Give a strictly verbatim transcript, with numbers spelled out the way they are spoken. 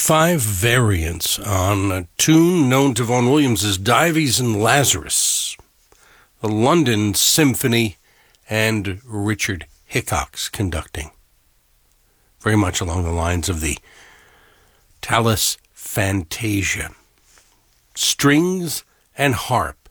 five variants on a tune known to Vaughan Williams as Dives and Lazarus, the London Symphony, and Richard Hickox conducting. Very much along the lines of the Tallis Fantasia. Strings and harp